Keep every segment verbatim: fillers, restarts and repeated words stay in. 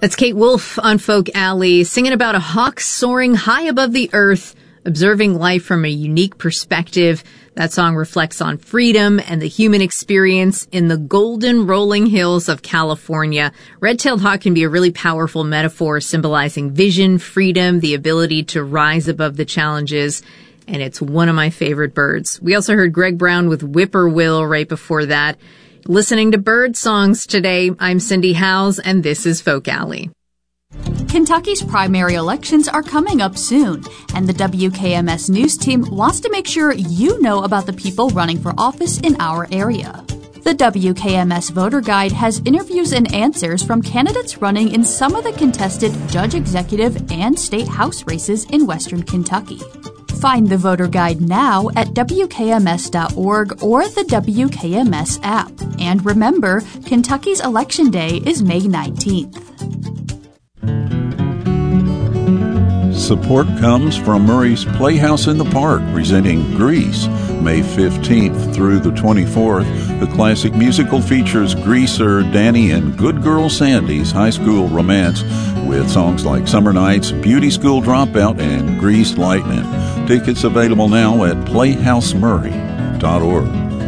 That's Kate Wolf on Folk Alley, singing about a hawk soaring high above the earth, observing life from a unique perspective. That song reflects on freedom and the human experience in the golden rolling hills of California. Red-tailed hawk can be a really powerful metaphor symbolizing vision, freedom, the ability to rise above the challenges, and it's one of my favorite birds. We also heard Greg Brown with Whippoorwill right before that. Listening to bird songs today, I'm Cindy Howes, and this is Folk Alley. Kentucky's primary elections are coming up soon, and the W K M S News team wants to make sure you know about the people running for office in our area. The W K M S Voter Guide has interviews and answers from candidates running in some of the contested judge executive and state house races in western Kentucky. Find the voter guide now at W K M S dot org or the W K M S app. And remember, Kentucky's Election Day is May nineteenth. Support comes from Murray's Playhouse in the Park, presenting Grease, May fifteenth through the twenty-fourth. The classic musical features Greaser, Danny, and Good Girl Sandy's high school romance with songs like Summer Nights, Beauty School Dropout, and Greased Lightning. Tickets available now at playhouse murray dot org.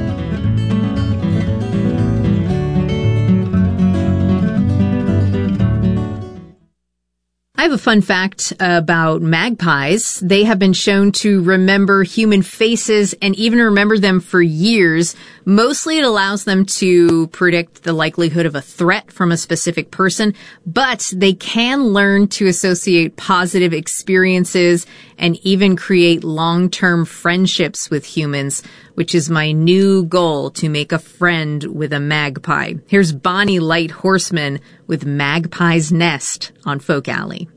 I have a fun fact about magpies. They have been shown to remember human faces and even remember them for years. Mostly it allows them to predict the likelihood of a threat from a specific person, but they can learn to associate positive experiences and even create long-term friendships with humans, which is my new goal, to make a friend with a magpie. Here's Bonnie Light Horseman with Magpie's Nest on Folk Alley.